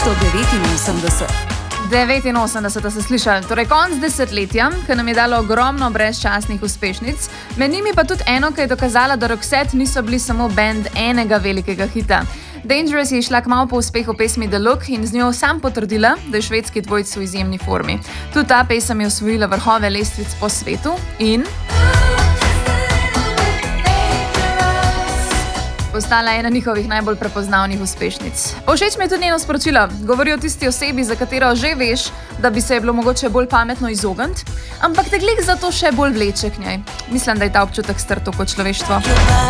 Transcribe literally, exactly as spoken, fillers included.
sto devetinosemdeset. devetinosemdeset ste slišali, torej konc desetletja, ki nam je dalo ogromno brezčasnih uspešnic, med njimi pa tudi eno, ki je dokazala, da Roxette niso bili samo band enega velikega hita. Dangerous je išla kmalu po uspehu pesmi The Look in z njo sam potrdila, da je švedski dvojec v izjemni formi. Tudi ta pesem je osvojila vrhove lestvic po svetu in postala ena njihovih najbolj prepoznavnih uspešnic. Všeč mi je tudi njeno sporočilo. Govori o tisti osebi, za katero že veš, da bi se je bilo mogoče bolj pametno izogniti, ampak te glih zato še bolj vleče k njej. Mislim, da je ta občutek strto kot človeštvo.